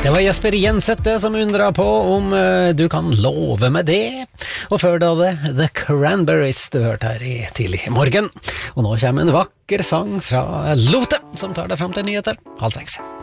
Det var Jesper Jenseth det som undret på om du kan love med det. Og før da det The Cranberries du hørte her i tidlig morgen. Og nå kommer en vakker sang fra Lote som tar deg frem til nyheter 5:30.